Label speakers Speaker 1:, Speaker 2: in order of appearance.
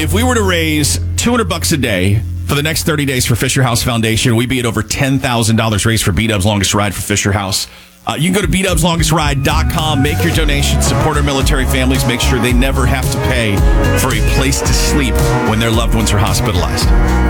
Speaker 1: If we were to raise $200 a day for the next 30 days for Fisher House Foundation, we'd be at over $10,000 raised for B-Dub's Longest Ride for Fisher House. You can go to bdubslongestride.com, make your donation, support our military families, make sure they never have to pay for a place to sleep when their loved ones are hospitalized.